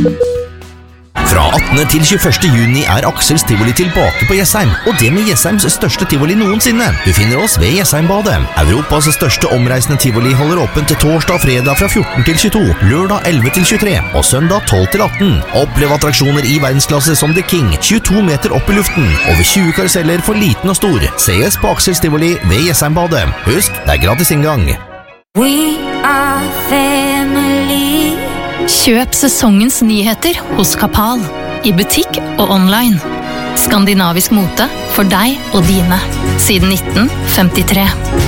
Fra 18. til 21. juni Aksels Tivoli tilbake på Jessheim, og det med Jessheims største tivoli noensinne. Du finner oss ved Jessheimbadet. Europas største omreisende tivoli holder åpent til torsdag og fredag fra 14 til 22, lørdag 11 til 23 og søndag 12 til 18. Opplev attraksjoner i verdensklasse som The King, 22 meter opp i luften, over 20 karuseller for liten og stor. Ses på Aksels Tivoli ved Jessheimbadet. Husk, det gratis inngang. We are family. Kjøp sesongens nyheter hos Kapal, i butikk og online. Skandinavisk mote for deg og dine, siden 1953.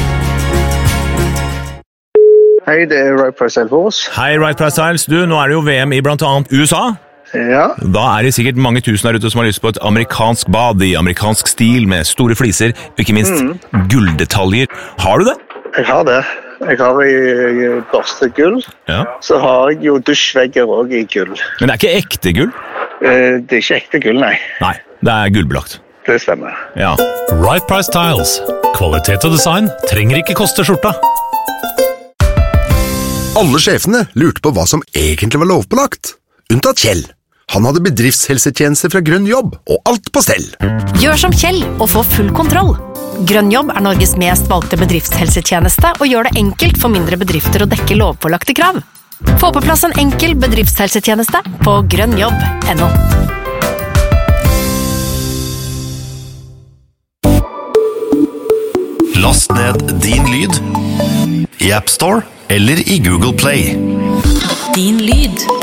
Hei, det Right Price Styles. Hei, Right Price Styles. Du, nå det jo VM i blant annet USA. Ja. Da det sikkert mange tusen der ute som har lyst på et amerikansk bad i amerikansk stil med store fliser, og ikke minst gulldetaljer. Har du det? Jeg har det. Jeg har i børstegull, så har jeg jo dusjvegger også i gull. Men det ikke ekte gull? Det ikke ekte gull, nei. Nei, det gullbelagt. Det stemmer. Ja. Right Price Tiles. Kvalitet og design trenger ikke koste skjorta. Alle sjefene lurte på hva som egentlig var lovpålagt. Unntatt Kjell. Han hadde bedriftshelsetjenester fra Grønn Jobb, og alt på stell. Gjør som Kjell og få full kontroll. Grønn Jobb Norges mest valgte bedriftshelsetjeneste og gjør det enkelt for mindre bedrifter å dekke lovpålagte krav. Få på plass en enkel bedriftshelsetjeneste på grønnjobb.no. Last ned Din Lyd i App Store eller i Google Play. Din Lyd.